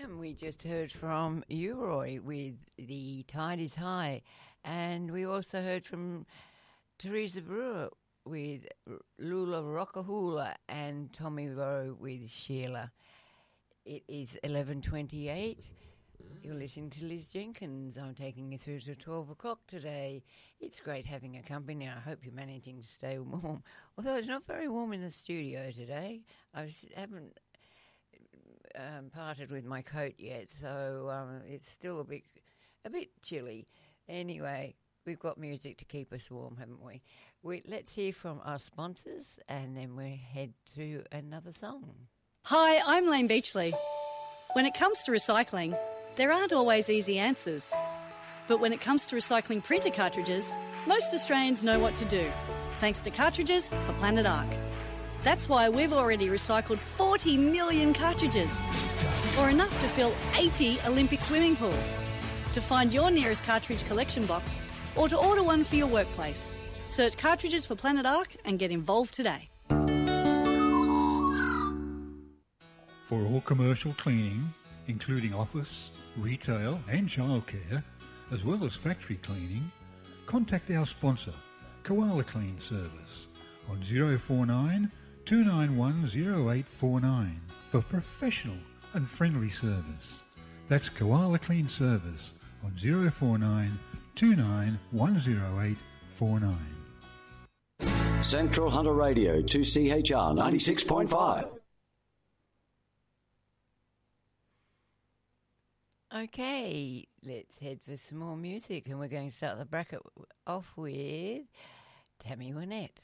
And we just heard from Uroy with The Tide is High. And we also heard from Teresa Brewer with Lula Rockahula and Tommy Rowe with Sheila. It is 11:28. You're listening to Liz Jenkins. I'm taking you through to 12 o'clock today. It's great having a company. I hope you're managing to stay warm. Although it's not very warm in the studio today. I haven't parted with my coat yet, so it's still a bit chilly. Anyway, we've got music to keep us warm, haven't we? Let's hear from our sponsors, and then we'll head to another song. Hi, I'm Lane Beachley. When it comes to recycling, there aren't always easy answers. But when it comes to recycling printer cartridges, most Australians know what to do, thanks to Cartridges for Planet Ark. That's why we've already recycled 40 million cartridges, or enough to fill 80 Olympic swimming pools. To find your nearest cartridge collection box, or to order one for your workplace, search Cartridges for Planet Ark and get involved today. For all commercial cleaning, including office, retail and childcare, as well as factory cleaning, contact our sponsor, Koala Clean Service, on 049 291 0849 for professional and friendly service. That's Koala Clean Service on 049 291 0849. Central Hunter Radio 2CHR 96.5. Okay, let's head for some more music, and we're going to start the bracket off with Tammy Wynette.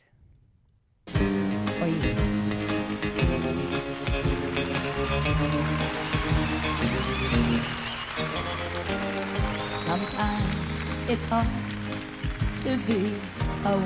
Sometimes it's hard to be a